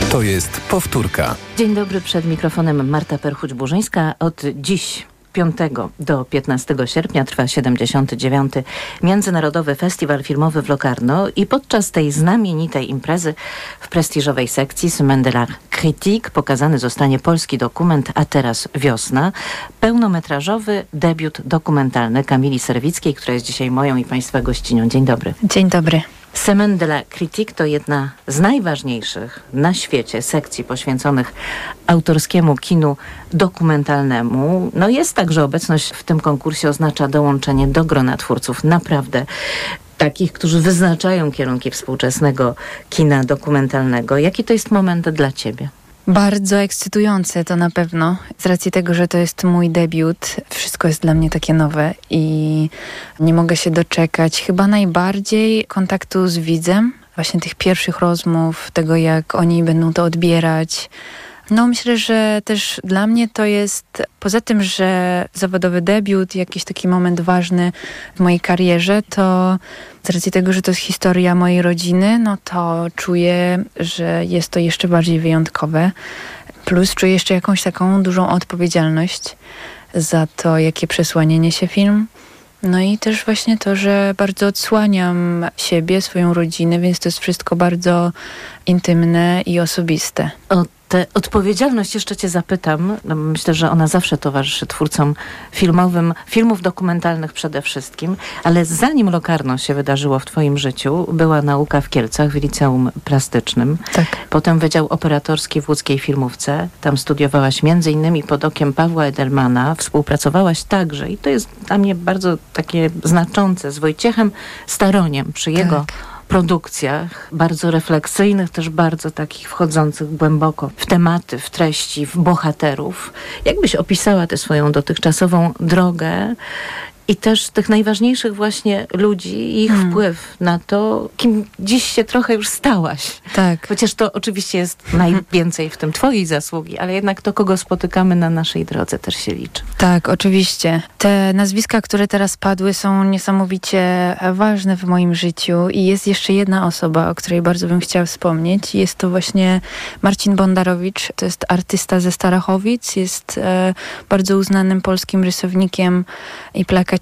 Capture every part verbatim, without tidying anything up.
To jest powtórka. Dzień dobry, przed mikrofonem Marta Perchuć-Burzyńska. Od dziś piątego do piętnastego sierpnia trwa siedemdziesiąty dziewiąty Międzynarodowy Festiwal Filmowy w Locarno i podczas tej znamienitej imprezy w prestiżowej sekcji Semaine de la Critique pokazany zostanie polski dokument A teraz wiosna, pełnometrażowy debiut dokumentalny Kamili Serwickiej, która jest dzisiaj moją i Państwa gościnią. Dzień dobry. Dzień dobry. Semaine de la Critique to jedna z najważniejszych na świecie sekcji poświęconych autorskiemu kinu dokumentalnemu. No jest tak, że obecność w tym konkursie oznacza dołączenie do grona twórców naprawdę takich, którzy wyznaczają kierunki współczesnego kina dokumentalnego. Jaki to jest moment dla Ciebie? Bardzo ekscytujące to na pewno, z racji tego, że to jest mój debiut. Wszystko jest dla mnie takie nowe i nie mogę się doczekać chyba najbardziej kontaktu z widzem, właśnie tych pierwszych rozmów, tego jak oni będą to odbierać. No myślę, że też dla mnie to jest, poza tym, że zawodowy debiut, jakiś taki moment ważny w mojej karierze, to z racji tego, że to jest historia mojej rodziny, no to czuję, że jest to jeszcze bardziej wyjątkowe. Plus czuję jeszcze jakąś taką dużą odpowiedzialność za to, jakie przesłanie niesie film. No i też właśnie to, że bardzo odsłaniam siebie, swoją rodzinę, więc to jest wszystko bardzo intymne i osobiste. O tę odpowiedzialność jeszcze Cię zapytam. No, myślę, że ona zawsze towarzyszy twórcom filmowym, filmów dokumentalnych przede wszystkim, ale zanim Locarno się wydarzyło w Twoim życiu, była nauka w Kielcach, w liceum plastycznym. Tak. Potem Wydział Operatorski w łódzkiej filmówce. Tam studiowałaś między innymi pod okiem Pawła Edelmana. Współpracowałaś także, i to jest dla mnie bardzo takie znaczące, z Wojciechem Staroniem przy jego Tak. produkcjach, bardzo refleksyjnych, też bardzo takich wchodzących głęboko w tematy, w treści, w bohaterów. Jak byś opisała tę swoją dotychczasową drogę i też tych najważniejszych właśnie ludzi i ich hmm. wpływ na to, kim dziś się trochę już stałaś? Tak. Chociaż to oczywiście jest najwięcej w tym twojej zasługi, ale jednak to, kogo spotykamy na naszej drodze, też się liczy. Tak, oczywiście. Te nazwiska, które teraz padły, są niesamowicie ważne w moim życiu i jest jeszcze jedna osoba, o której bardzo bym chciała wspomnieć. Jest to właśnie Marcin Bondarowicz. To jest artysta ze Starachowic, jest e, bardzo uznanym polskim rysownikiem i plakacistą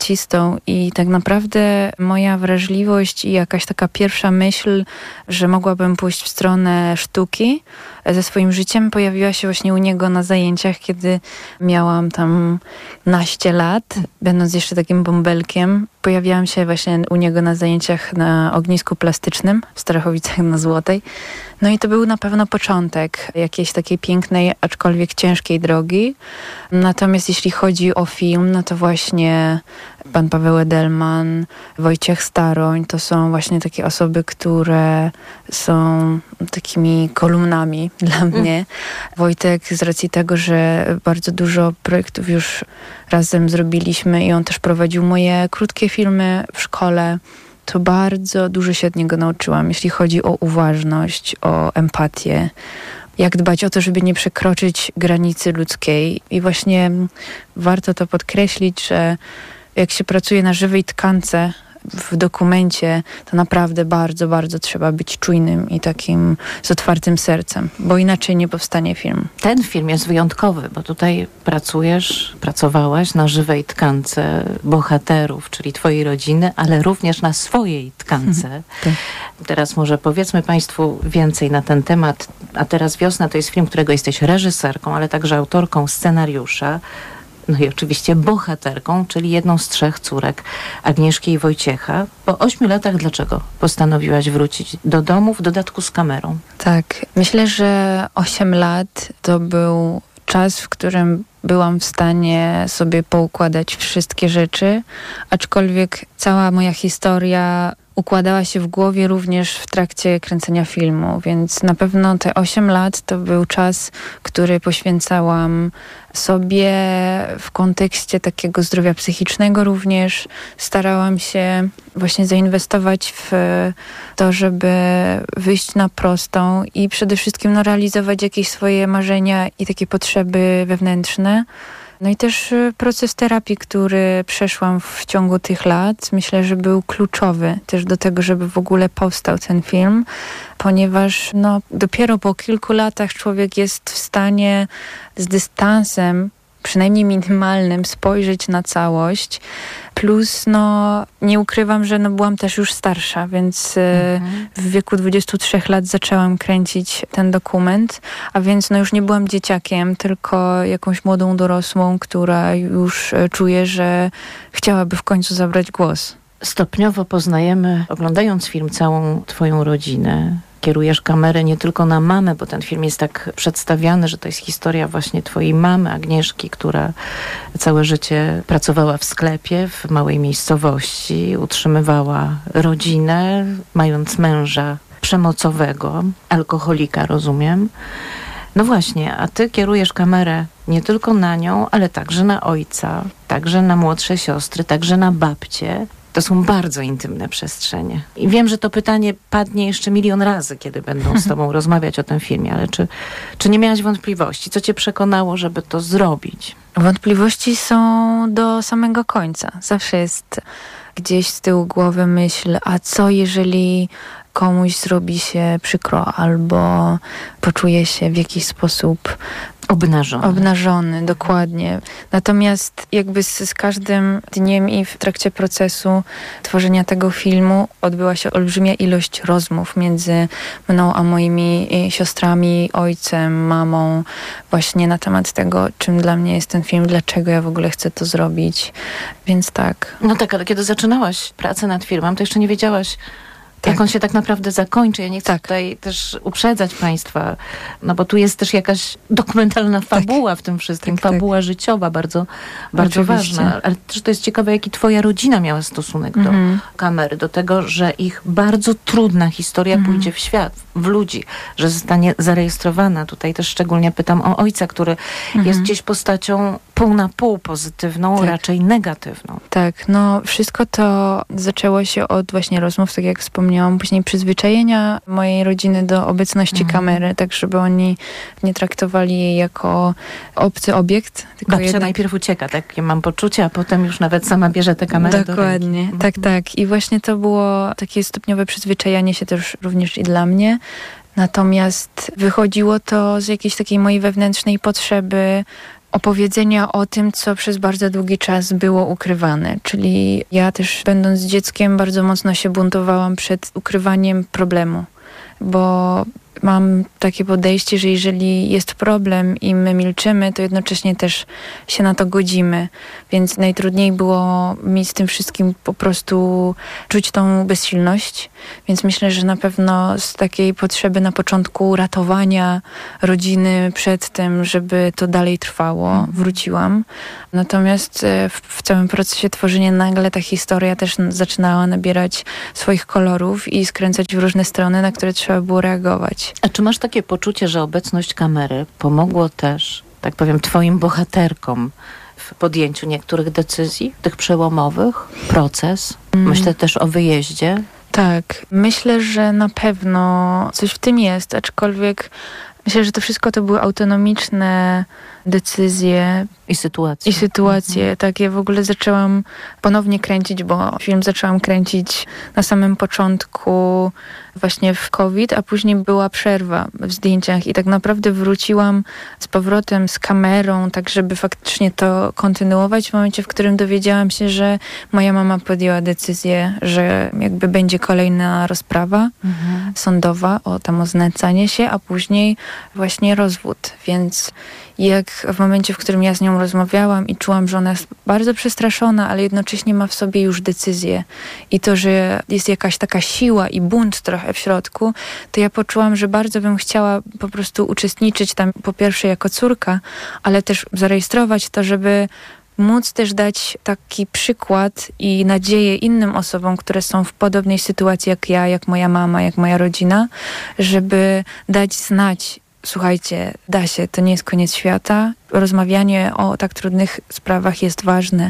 i tak naprawdę moja wrażliwość i jakaś taka pierwsza myśl, że mogłabym pójść w stronę sztuki ze swoim życiem, pojawiła się właśnie u niego na zajęciach, kiedy miałam tam naście lat, będąc jeszcze takim bąbelkiem. Pojawiałam się właśnie u niego na zajęciach na ognisku plastycznym w Starachowicach na Złotej. No i to był na pewno początek jakiejś takiej pięknej, aczkolwiek ciężkiej drogi. Natomiast jeśli chodzi o film, no to właśnie pan Paweł Edelman, Wojciech Staroń, to są właśnie takie osoby, które są takimi kolumnami dla mnie. Wojtek z racji tego, że bardzo dużo projektów już razem zrobiliśmy i on też prowadził moje krótkie filmy w szkole, to bardzo dużo się od niego nauczyłam, jeśli chodzi o uważność, o empatię, jak dbać o to, żeby nie przekroczyć granicy ludzkiej. I właśnie warto to podkreślić, że jak się pracuje na żywej tkance w dokumencie, to naprawdę bardzo, bardzo trzeba być czujnym i takim z otwartym sercem, bo inaczej nie powstanie film. Ten film jest wyjątkowy, bo tutaj pracujesz, pracowałaś na żywej tkance bohaterów, czyli twojej rodziny, ale również na swojej tkance. Hmm, tak. Teraz może powiedzmy Państwu więcej na ten temat. A teraz wiosna to jest film, którego jesteś reżyserką, ale także autorką scenariusza. No i oczywiście bohaterką, czyli jedną z trzech córek Agnieszki i Wojciecha. Po ośmiu latach dlaczego postanowiłaś wrócić do domu, w dodatku z kamerą? Tak, myślę, że osiem lat to był czas, w którym byłam w stanie sobie poukładać wszystkie rzeczy, aczkolwiek cała moja historia układała się w głowie również w trakcie kręcenia filmu, więc na pewno te osiem lat to był czas, który poświęcałam sobie w kontekście takiego zdrowia psychicznego również. Starałam się właśnie zainwestować w to, żeby wyjść na prostą i przede wszystkim no, realizować jakieś swoje marzenia i takie potrzeby wewnętrzne. No i też proces terapii, który przeszłam w ciągu tych lat, myślę, że był kluczowy też do tego, żeby w ogóle powstał ten film, ponieważ no, dopiero po kilku latach człowiek jest w stanie z dystansem, przynajmniej minimalnym, spojrzeć na całość. Plus, no, nie ukrywam, że no, byłam też już starsza, więc mhm. w wieku dwudziestu trzech lat zaczęłam kręcić ten dokument, a więc no, już nie byłam dzieciakiem, tylko jakąś młodą dorosłą, która już czuje, że chciałaby w końcu zabrać głos. Stopniowo poznajemy, oglądając film, całą twoją rodzinę. Kierujesz kamerę nie tylko na mamę, bo ten film jest tak przedstawiany, że to jest historia właśnie twojej mamy, Agnieszki, która całe życie pracowała w sklepie w małej miejscowości, utrzymywała rodzinę, mając męża przemocowego, alkoholika, rozumiem. No właśnie, a ty kierujesz kamerę nie tylko na nią, ale także na ojca, także na młodsze siostry, także na babcie. To są bardzo intymne przestrzenie. I wiem, że to pytanie padnie jeszcze milion razy, kiedy będą z tobą rozmawiać o tym filmie, ale czy, czy nie miałaś wątpliwości? Co cię przekonało, żeby to zrobić? Wątpliwości są do samego końca. Zawsze jest gdzieś z tyłu głowy myśl, a co jeżeli komuś zrobi się przykro albo poczuje się w jakiś sposób obnażony. Obnażony, dokładnie. Natomiast jakby z, z każdym dniem i w trakcie procesu tworzenia tego filmu odbyła się olbrzymia ilość rozmów między mną a moimi siostrami, ojcem, mamą, właśnie na temat tego, czym dla mnie jest ten film, dlaczego ja w ogóle chcę to zrobić. Więc tak. No tak, ale kiedy zaczynałaś pracę nad filmem, to jeszcze nie wiedziałaś, tak, jak on się tak naprawdę zakończy. Ja nie chcę tak. tutaj też uprzedzać państwa, no bo tu jest też jakaś dokumentalna fabuła tak. w tym wszystkim, tak, fabuła tak. życiowa, bardzo, bardzo ważna. Ale też to jest ciekawe, jaki twoja rodzina miała stosunek mhm. do kamery, do tego, że ich bardzo trudna historia mhm. pójdzie w świat, w ludzi, że zostanie zarejestrowana. Tutaj też szczególnie pytam o ojca, który mhm. jest gdzieś postacią pół na pół pozytywną, tak. raczej negatywną. Tak, no wszystko to zaczęło się od właśnie rozmów, tak jak wspomniałam, później przyzwyczajenia mojej rodziny do obecności mhm. kamery, tak żeby oni nie traktowali jej jako obcy obiekt. Tylko Babcia jednak... najpierw ucieka, takie mam poczucie, a potem już nawet sama bierze tę kamerę Dokładnie, do ręki. tak, tak. I właśnie to było takie stopniowe przyzwyczajanie się też również i dla mnie. Natomiast wychodziło to z jakiejś takiej mojej wewnętrznej potrzeby opowiedzenia o tym, co przez bardzo długi czas było ukrywane. Czyli ja też, będąc dzieckiem, bardzo mocno się buntowałam przed ukrywaniem problemu, bo mam takie podejście, że jeżeli jest problem i my milczymy, to jednocześnie też się na to godzimy. Więc najtrudniej było mi z tym wszystkim po prostu czuć tą bezsilność. Więc myślę, że na pewno z takiej potrzeby na początku ratowania rodziny przed tym, żeby to dalej trwało, wróciłam. Natomiast w, w całym procesie tworzenia nagle ta historia też zaczynała nabierać swoich kolorów i skręcać w różne strony, na które trzeba było reagować. A czy masz takie poczucie, że obecność kamery pomogło też, tak powiem, twoim bohaterkom w podjęciu niektórych decyzji, tych przełomowych, proces? Mm. Myślę też o wyjeździe. Tak, myślę, że na pewno coś w tym jest, aczkolwiek myślę, że to wszystko to były autonomiczne decyzje. I sytuacje. I sytuacje, mhm. tak. Ja w ogóle zaczęłam ponownie kręcić, bo film zaczęłam kręcić na samym początku właśnie w COVID, a później była przerwa w zdjęciach i tak naprawdę wróciłam z powrotem z kamerą, tak żeby faktycznie to kontynuować w momencie, w którym dowiedziałam się, że moja mama podjęła decyzję, że jakby będzie kolejna rozprawa mhm. sądowa o tam oznęcanie się, a później właśnie rozwód, więc jak w momencie, w którym ja z nią rozmawiałam i czułam, że ona jest bardzo przestraszona, ale jednocześnie ma w sobie już decyzję i to, że jest jakaś taka siła i bunt trochę w środku, to ja poczułam, że bardzo bym chciała po prostu uczestniczyć tam po pierwsze jako córka, ale też zarejestrować to, żeby móc też dać taki przykład i nadzieję innym osobom, które są w podobnej sytuacji jak ja, jak moja mama, jak moja rodzina, żeby dać znać, słuchajcie, da się, to nie jest koniec świata. Rozmawianie o tak trudnych sprawach jest ważne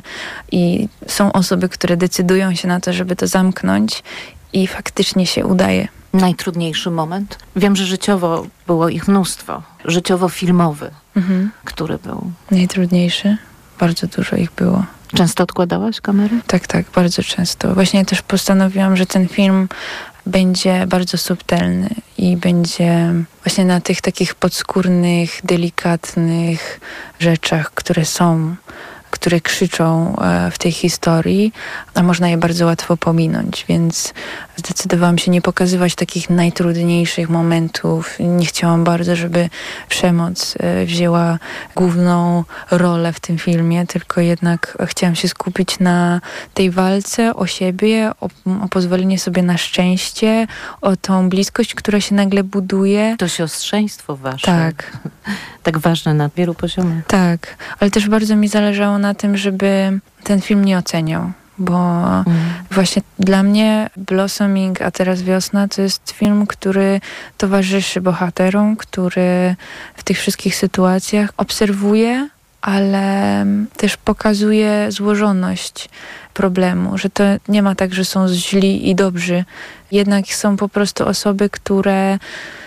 i są osoby, które decydują się na to, żeby to zamknąć i faktycznie się udaje. Najtrudniejszy moment? Wiem, że życiowo było ich mnóstwo. Życiowo-filmowy, mhm. który był? Najtrudniejszy? Bardzo dużo ich było. Często odkładałaś kamerę? Tak, tak, bardzo często. Właśnie też postanowiłam, że ten film będzie bardzo subtelny i będzie właśnie na tych takich podskórnych, delikatnych rzeczach, które są, które krzyczą w tej historii, a można je bardzo łatwo pominąć, więc zdecydowałam się nie pokazywać takich najtrudniejszych momentów. Nie chciałam bardzo, żeby przemoc wzięła główną rolę w tym filmie, tylko jednak chciałam się skupić na tej walce o siebie, o, o pozwolenie sobie na szczęście, o tą bliskość, która się nagle buduje. To siostrzeństwo wasze. Tak. Tak ważne na wielu poziomach. Tak, ale też bardzo mi zależało na tym, żeby ten film nie oceniał, bo mm. właśnie dla mnie Blossoming, a teraz Wiosna to jest film, który towarzyszy bohaterom, który w tych wszystkich sytuacjach obserwuje, ale też pokazuje złożoność problemu, że to nie ma tak, że są źli i dobrzy. Jednak są po prostu osoby, które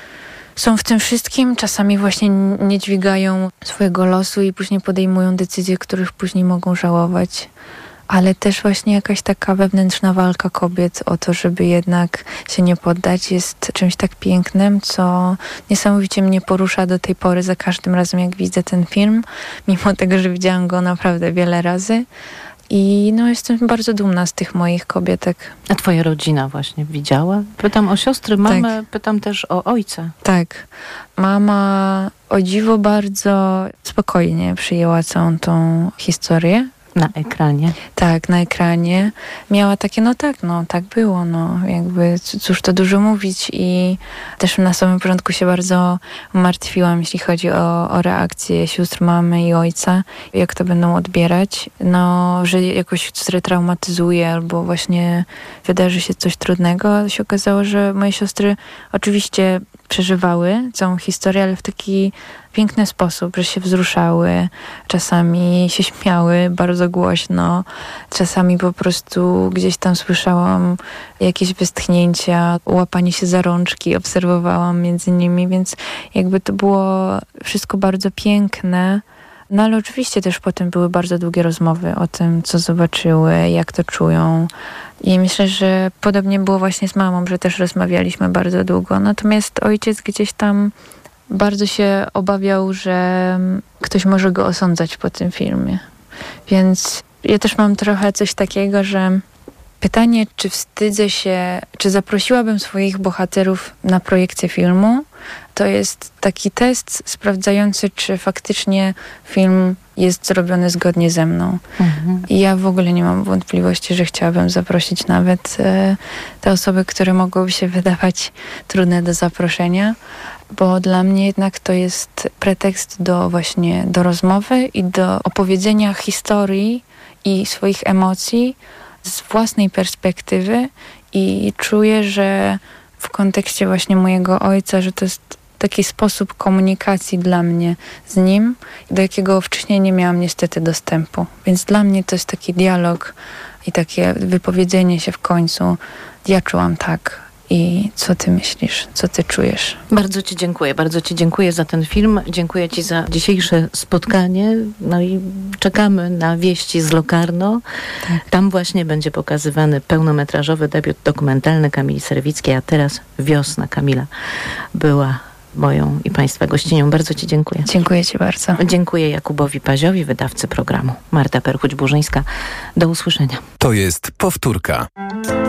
są w tym wszystkim, czasami właśnie nie dźwigają swojego losu i później podejmują decyzje, których później mogą żałować. Ale też właśnie jakaś taka wewnętrzna walka kobiet o to, żeby jednak się nie poddać, jest czymś tak pięknym, co niesamowicie mnie porusza do tej pory za każdym razem, jak widzę ten film, mimo tego, że widziałam go naprawdę wiele razy. I no, jestem bardzo dumna z tych moich kobietek. A twoja rodzina właśnie widziała? Pytam o siostry, mamę, tak. Pytam też o ojca. Tak. Mama o dziwo bardzo spokojnie przyjęła całą tą historię. Na ekranie? Tak, na ekranie. Miała takie, no tak, no tak było, no jakby cóż to dużo mówić i też na samym początku się bardzo martwiłam, jeśli chodzi o, o reakcję sióstr mamy i ojca, jak to będą odbierać, no, że jakoś zretraumatyzuje albo właśnie wydarzy się coś trudnego. Się okazało, że moje siostry oczywiście przeżywały całą historię, ale w taki piękny sposób, że się wzruszały, czasami się śmiały bardzo głośno, czasami po prostu gdzieś tam słyszałam jakieś westchnięcia, łapanie się za rączki, obserwowałam między nimi, więc jakby to było wszystko bardzo piękne. No ale oczywiście też potem były bardzo długie rozmowy o tym, co zobaczyły, jak to czują. I myślę, że podobnie było właśnie z mamą, że też rozmawialiśmy bardzo długo. Natomiast ojciec gdzieś tam bardzo się obawiał, że ktoś może go osądzać po tym filmie. Więc ja też mam trochę coś takiego, że pytanie, czy wstydzę się, czy zaprosiłabym swoich bohaterów na projekcję filmu, to jest taki test sprawdzający, czy faktycznie film jest zrobiony zgodnie ze mną. Mhm. I ja w ogóle nie mam wątpliwości, że chciałabym zaprosić nawet e, te osoby, które mogłyby się wydawać trudne do zaproszenia, bo dla mnie jednak to jest pretekst do właśnie do rozmowy i do opowiedzenia historii i swoich emocji z własnej perspektywy i czuję, że w kontekście właśnie mojego ojca, że to jest taki sposób komunikacji dla mnie z nim, do jakiego wcześniej nie miałam niestety dostępu. Więc dla mnie to jest taki dialog i takie wypowiedzenie się w końcu. Ja czułam tak. I co ty myślisz? Co ty czujesz? Bardzo ci dziękuję. Bardzo ci dziękuję za ten film. Dziękuję ci za dzisiejsze spotkanie. No i czekamy na wieści z Locarno. Tak. Tam właśnie będzie pokazywany pełnometrażowy debiut dokumentalny Kamili Serwickiej, a teraz Wiosna. Kamila była moją i państwa gościnią. Bardzo ci dziękuję. Dziękuję ci bardzo. Dziękuję Jakubowi Paziowi, wydawcy programu. Marta Perchuć-Burzyńska. Do usłyszenia. To jest Powtórka.